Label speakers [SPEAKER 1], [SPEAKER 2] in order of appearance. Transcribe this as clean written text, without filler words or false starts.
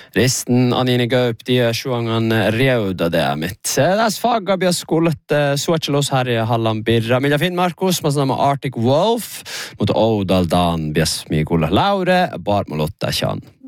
[SPEAKER 1] Risten Anine Gaup, de sjuangan reuda det mitt. Das faga bjøs skolet suachelos her I Halland Birra. Milja Finn Markus, man snakker Arctic Wolf, mot Odal Dan bjøs mi gola Laure, bar molotta kjan.